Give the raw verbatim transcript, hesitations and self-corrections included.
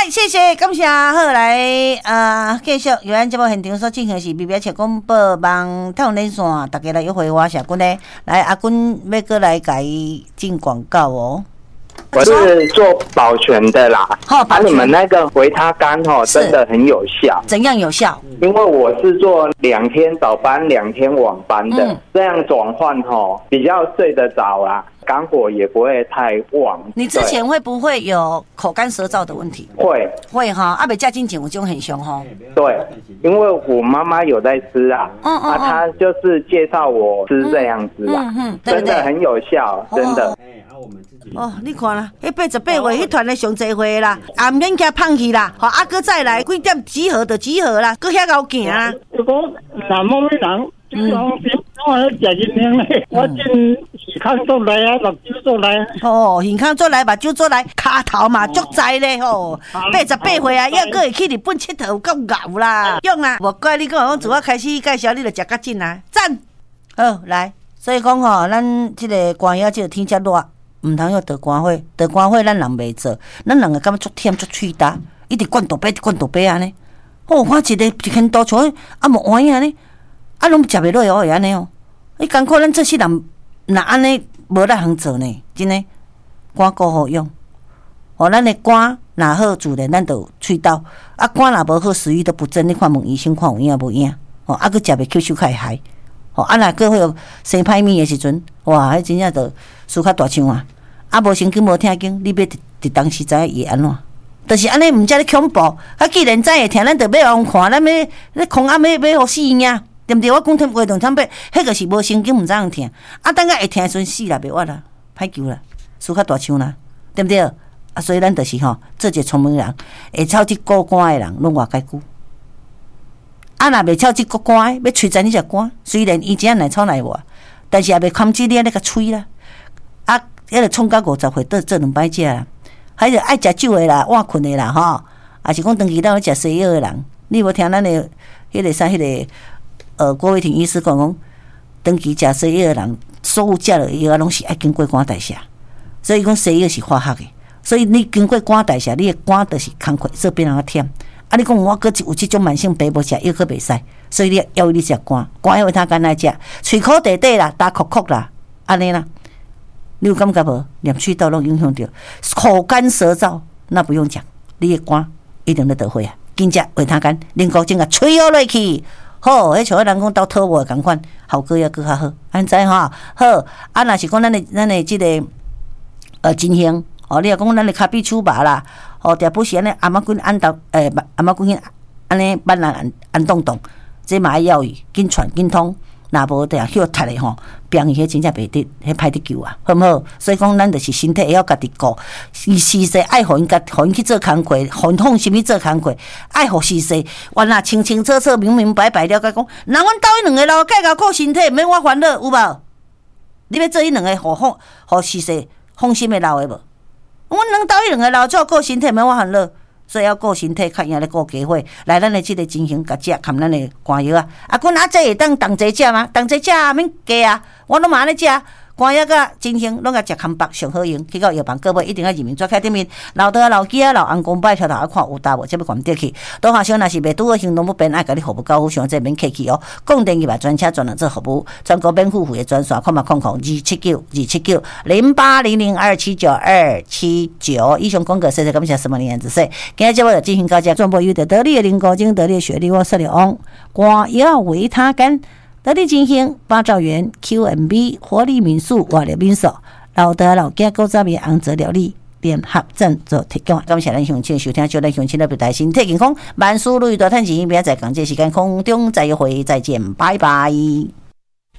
来，谢谢，感谢。好来，呃，继续由咱节目现场所进行是比表切广播网透连线，大家来约会我小君呢。来，阿君要过来改进广告哦。 我是做保全的啦， 好、哦， 啊，你们那个维他甘哦，真的很有效。 怎样有效？ 因为我是做两天早班、两天晚班的，嗯、这样转换哦，比较睡得着啦。肝火也不会太旺。 你之前会不会有口干舌燥的问题？ 会会哈，阿北嫁进前有种很凶哈。 对，因为我妈妈有在吃啊，嗯嗯、啊，她就是介绍我吃这样子啊，嗯嗯、真的很有效，真的。哦哦，你看啦，迄八十八岁迄团的上侪岁啦，也唔免惊放弃啦，好，阿哥再来几点集合就集合啦，搁遐高行啊。 如果南方的人，就讲我食金香咧，我真健康做来啊，目睭做来。 哦，健康做来，目睭做来，骹头嘛足在咧吼。八十八岁啊，还搁会去日本佚佗，够牛啦。用啦，无怪你讲，我自我开始介绍，你就食较紧啦。赞，好来，所以讲吼，咱即个寒夜即个天遮热。唔通要得肝火，得肝火咱人袂做，咱人个感觉足忝足喙焦，一直灌肚杯，灌肚杯安尼。哦，看一个一根刀像啊无完安尼，啊拢食袂落哦安尼哦。你艰苦咱这世人，若安尼无咱通做呢，真诶，肝够好用。哦，咱的肝若好，自然咱就喙焦。啊，肝若无好，食欲都不振，你看问医生看有影无影？哦，啊，佮食袂吸收较会害。哦，啊，若佮会有生歹面的时阵，哇，迄真正就输较大枪啊！啊，无神经无听经，你要伫伫当时知影伊安怎？就是安尼，毋遮咧恐怖。啊，既然知会听，咱就要互看，咱要咧空暗要要互死赢，对毋对？我讲听话动惨白，迄个是无神经，毋知影听。啊，等下会听时阵死啦，袂活啦，歹救啦，输较大枪啦，对毋对？啊，所以咱就是吼，做一个聪明人，会操即顾肝的人，拢偌解久。啊，若袂操即顾肝的，要吹在你只肝，虽然伊真来吵来话，但是也袂控制你那个喙啦。啊，迄个创到五十岁，倒做两摆食啦。还是爱食酒的啦，晚困的啦，吼，也是讲长期当食西药的人，你无听咱的迄个啥，迄个呃郭伟霆医师讲讲，长期食西药的人，所有食的药拢是爱经过肝代谢，所以讲西药是化学的，所以你经过肝代谢，你的肝就是工课做变人忝。啊，你讲我搁有即种慢性病无食药搁袂使，所以你要你食肝，肝要他干来食，喙口地地啦，打哭哭啦，安尼啦。你有感觉无？连喙道拢影响到，口干舌燥，那不用讲，你的肝一定咧得火啊！紧食维他甘，啉高精啊，吹好落去，好，迄像人讲到讨无共款，效果也搁较好，安知吼？好，啊，若是讲咱的咱的即个呃金香，哦，你若讲咱的咖啡醋麻啦，哦，定不是安尼阿妈滚安豆，诶，阿妈滚安尼慢慢安安动动，这嘛要伊紧传紧通。若无得啊，休踢咧吼，病伊迄真正袂得，迄歹得救啊，好毋好？所以讲，咱就是身体会晓家己顾，伊时势爱互因家，互因去做工课，互因放心去做工课，爱互时势，原来清清楚楚、明明白白了解讲，人阮斗伊两个老介绍顾身体，免我烦恼，有无？你要做伊两个互放，互时势放心的老的无？阮能斗伊两个老照顾身体，免我烦恼。所以要顾身体，较赢咧顾家伙。来，咱的即个进行甲食，含咱的肝药啊。啊，阮阿这会当同齐食吗？同齐食啊，免加啊。我拢嘛安尼食。肝药甲金香拢甲食康白上好用，去到药房各位一定要认明，抓开顶面老豆啊、老鸡啊、老翁公摆跳头啊看有搭无，这要关掉去。当下时若是袂拄好行动不便，爱甲你服务到好，想这免客气哦。讲电话专车专人做服务，全国免付费的专线，看嘛看看二七九二七九零八零零二七九二七九。以上广告，谢谢感谢什么年子说，今日节目就进行到这，转播有得得力的零高精得力雪莉我色里翁肝药维他甘。得力金香八兆元 Q M B 活力民宿瓦力民宿老德老家古早味红泽料理联合赞助提供。感谢咱乡亲收听，祝咱乡亲的台身体健康，万事如意大赚钱。明仔载港这时间空中再会，再见，拜拜。